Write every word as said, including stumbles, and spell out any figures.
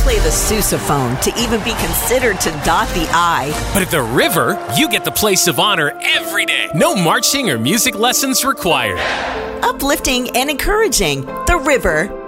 play the sousaphone to even be considered to dot the I. But at the River, you get the place of honor every day. No marching or music lessons required. Uplifting and encouraging. The River.